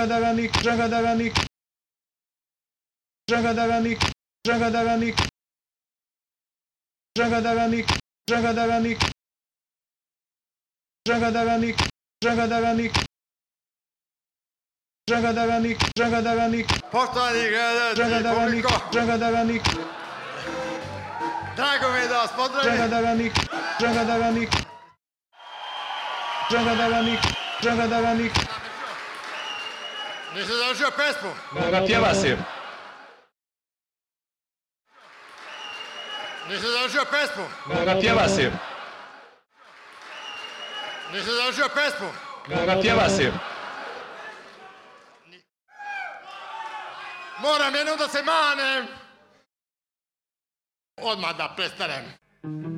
Dragadanik, Dragadanik, Dragadanik, Dragadanik, Dragadanik, Dragadanik, Dragadanik, Dragadanik, Dragadanik, Dragadanik, Poštovani gledalci, Dragadanik, publiko, Dragadanik, drago mi je da vas pozdravim. Dragadanik, Dragadanik, Dragadanik, Dragadanik. Nisam završio pesmu. Pjeva si. Nisam završio pesmu. Pjeva si. Nisam završio pesmu. Pjeva si. Moram jednom da se manem. Odmah da prestanem.